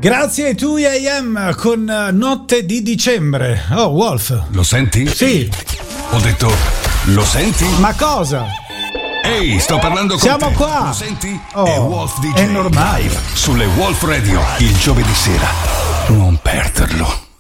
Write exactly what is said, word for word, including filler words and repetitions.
Grazie ai due A M con Notte di dicembre. Oh, Wolf. Lo senti? Sì. Ho detto, lo senti? Ma cosa? Ehi, sto parlando con Siamo te. qua. Lo senti? Oh, è Wolf D J. è normale. Live sulle Wolf Radio il giovedì sera. Non perderlo.